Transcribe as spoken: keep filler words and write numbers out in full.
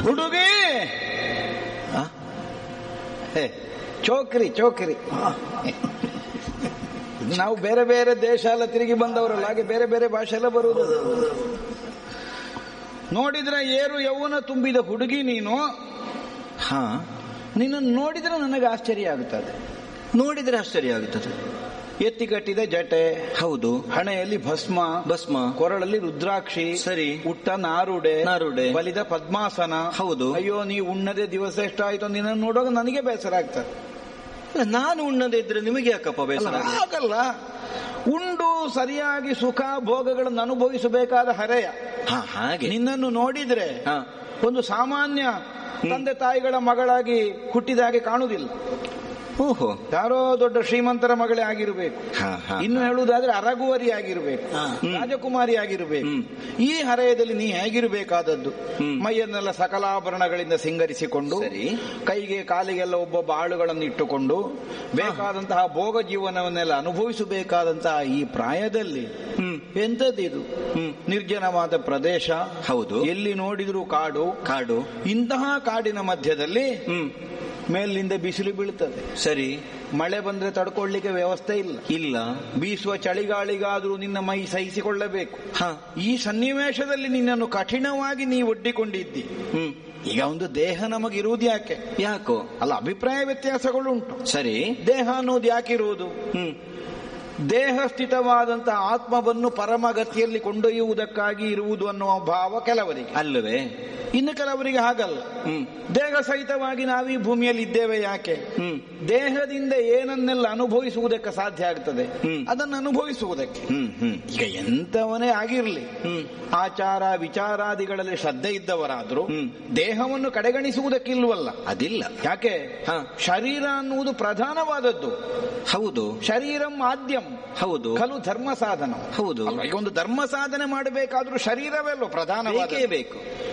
ಹುಡುಗಿ ಚೋಕ್ರಿ ಚೋಕ್ರಿ ನಾವು ಬೇರೆ ಬೇರೆ ದೇಶ ಎಲ್ಲ ತಿರುಗಿ ಬಂದವರಲ್ಲ, ಹಾಗೆ ಬೇರೆ ಬೇರೆ ಭಾಷೆ ಎಲ್ಲ ಬರುವುದು. ನೋಡಿದ್ರೆ ಏರು ಯೌವನ ತುಂಬಿದ ಹುಡುಗಿ ನೀನು. ಹಾ, ನಿನ್ನನ್ನು ನೋಡಿದ್ರೆ ನನಗೆ ಆಶ್ಚರ್ಯ ಆಗುತ್ತದೆ. ನೋಡಿದ್ರೆ ಆಶ್ಚರ್ಯ ಆಗುತ್ತದೆ. ಎತ್ತಿಕಟ್ಟಿದ ಜಟೆ, ಹೌದು. ಹಣೆಯಲ್ಲಿ ಭಸ್ಮ ಭಸ್ಮ, ಕೊರಳಲ್ಲಿ ರುದ್ರಾಕ್ಷಿ, ಸರಿ. ಉಟ್ಟ ನಾರುಡೆ ನಾರುಡೆ, ಬಲಿದ ಪದ್ಮಾಸನ, ಹೌದು. ಅಯ್ಯೋ ನೀ ಉಣ್ಣದೆ ದಿವಸ ಎಷ್ಟಾಯ್ತು, ನಿನ್ನನ್ನು ನೋಡುವಾಗ ನನಗೆ ಬೇಸರ ಆಗ್ತದೆ. ನಾನು ಉಣ್ಣದೆ ಇದ್ರೆ ನಿಮಗೆ ಯಾಕಪ್ಪ ಬೇಸರ? ಆಗಲ್ಲ, ಉಂಡು ಸರಿಯಾಗಿ ಸುಖ ಭೋಗಗಳನ್ನು ಅನುಭವಿಸಬೇಕಾದ ಹರೆಯ. ಹಾಗೆ ನಿನ್ನನ್ನು ನೋಡಿದ್ರೆ ಒಂದು ಸಾಮಾನ್ಯ ತಂದೆ ತಾಯಿಗಳ ಮಗಳಾಗಿ ಹುಟ್ಟಿದ ಹಾಗೆ ಕಾಣುವುದಿಲ್ಲ. ಓಹೋ, ಯಾರೋ ದೊಡ್ಡ ಶ್ರೀಮಂತರ ಮಗಳೇ ಆಗಿರಬೇಕು. ಇನ್ನು ಹೇಳುವುದಾದ್ರೆ ಅರಗುವರಿ ಆಗಿರಬೇಕು, ರಾಜಕುಮಾರಿ ಆಗಿರಬೇಕು. ಈ ಹರೆಯದಲ್ಲಿ ನೀ ಹೇಗಿರಬೇಕಾದದ್ದು? ಮೈಯನ್ನೆಲ್ಲ ಸಕಲಾಭರಣಗಳಿಂದ ಸಿಂಗರಿಸಿಕೊಂಡು, ಕೈಗೆ ಕಾಲಿಗೆಲ್ಲ ಒಬ್ಬೊಬ್ಬ ಆಳುಗಳನ್ನು ಇಟ್ಟುಕೊಂಡು ಬೇಕಾದಂತಹ ಭೋಗ ಜೀವನವನ್ನೆಲ್ಲ ಅನುಭವಿಸಬೇಕಾದಂತಹ ಈ ಪ್ರಾಯದಲ್ಲಿ ಎಂಥದ್ದಿದು? ನಿರ್ಜನವಾದ ಪ್ರದೇಶ, ಹೌದು. ಎಲ್ಲಿ ನೋಡಿದ್ರು ಕಾಡು ಕಾಡು. ಇಂತಹ ಕಾಡಿನ ಮಧ್ಯದಲ್ಲಿ ಮೇಲಿನಿಂದ ಬಿಸಿಲು ಬೀಳುತ್ತದೆ. ಸರಿ. ಮಳೆ ಬಂದ್ರೆ ತಡ್ಕೊಳ್ಳಿಕ್ಕೆ ವ್ಯವಸ್ಥೆ ಇಲ್ಲ ಇಲ್ಲ ಬೀಸುವ ಚಳಿಗಾಳಿಗಾದ್ರೂ ನಿನ್ನ ಮೈ ಸಹಿಸಿಕೊಳ್ಳಬೇಕು. ಈ ಸನ್ನಿವೇಶದಲ್ಲಿ ನಿನ್ನನ್ನು ಕಠಿಣವಾಗಿ ನೀ ಒಡ್ಡಿಕೊಂಡಿದ್ದಿ. ಈಗ ಒಂದು ದೇಹ ನಮಗಿರುವುದು ಯಾಕೆ? ಯಾಕೋ ಅಲ್ಲ, ಅಭಿಪ್ರಾಯ ವ್ಯತ್ಯಾಸಗಳುಂಟು. ಸರಿ. ದೇಹ ಅನ್ನೋದು ಯಾಕಿರುವುದು? ದೇಹ ಸ್ಥಿತವಾದಂತಹ ಆತ್ಮವನ್ನು ಪರಮಗತಿಯಲ್ಲಿ ಕೊಂಡೊಯ್ಯುವುದಕ್ಕಾಗಿ ಇರುವುದು ಅನ್ನುವ ಭಾವ ಕೆಲವರಿಗೆ ಅಲ್ಲವೇ? ಇನ್ನು ಕೆಲವರಿಗೆ ಹಾಗಲ್ಲ. ದೇಹ ಸಹಿತವಾಗಿ ನಾವೀ ಭೂಮಿಯಲ್ಲಿ ಇದ್ದೇವೆ ಯಾಕೆ? ದೇಹದಿಂದ ಏನನ್ನೆಲ್ಲ ಅನುಭವಿಸುವುದಕ್ಕೆ ಸಾಧ್ಯ ಆಗ್ತದೆ ಅದನ್ನು ಅನುಭವಿಸುವುದಕ್ಕೆ. ಈಗ ಎಂತವನೇ ಆಗಿರ್ಲಿ, ಆಚಾರ ವಿಚಾರಾದಿಗಳಲ್ಲಿ ಶ್ರದ್ಧೆ ಇದ್ದವರಾದ್ರೂ ದೇಹವನ್ನು ಕಡೆಗಣಿಸುವುದಕ್ಕಿಲ್ವಲ್ಲ. ಅದಿಲ್ಲ. ಯಾಕೆ? ಶರೀರ ಅನ್ನುವುದು ಪ್ರಧಾನವಾದದ್ದು. ಹೌದು. ಶರೀರಂ ಆದ್ಯಂ. ಹೌದು. ಖಲು ಧರ್ಮ ಸಾಧನ. ಹೌದು. ಈಗ ಒಂದು ಧರ್ಮ ಸಾಧನೆ ಮಾಡಬೇಕಾದ್ರೂ ಶರೀರವೇ ಅಲ್ಲೋ ಪ್ರಧಾನವಾದ ಬೇಕು.